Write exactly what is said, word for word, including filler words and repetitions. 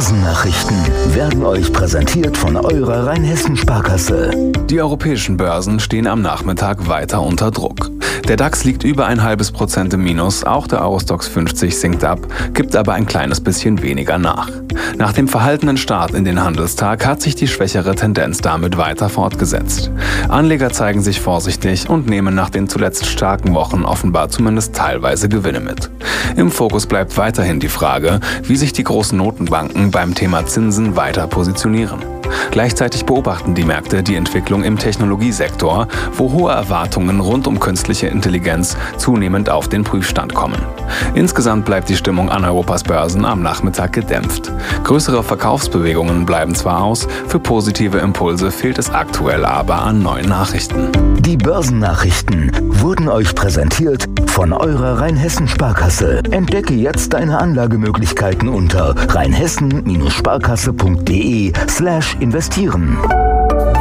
Börsennachrichten werden euch präsentiert von eurer Rheinhessen-Sparkasse. Die europäischen Börsen stehen am Nachmittag weiter unter Druck. Der DAX liegt über ein halbes Prozent im Minus, auch der Eurostoxx fünfzig sinkt ab, gibt aber ein kleines bisschen weniger nach. Nach dem verhaltenen Start in den Handelstag hat sich die schwächere Tendenz damit weiter fortgesetzt. Anleger zeigen sich vorsichtig und nehmen nach den zuletzt starken Wochen offenbar zumindest teilweise Gewinne mit. Im Fokus bleibt weiterhin die Frage, wie sich die großen Notenbanken beim Thema Zinsen weiter positionieren. Gleichzeitig beobachten die Märkte die Entwicklung im Technologiesektor, wo hohe Erwartungen rund um künstliche Intelligenz zunehmend auf den Prüfstand kommen. Insgesamt bleibt die Stimmung an Europas Börsen am Nachmittag gedämpft. Größere Verkaufsbewegungen bleiben zwar aus, für positive Impulse fehlt es aktuell aber an neuen Nachrichten. Die Börsennachrichten wurden euch präsentiert von eurer Rheinhessen-Sparkasse. Entdecke jetzt deine Anlagemöglichkeiten unter rheinhessen Sparkasse punkt de slash investieren.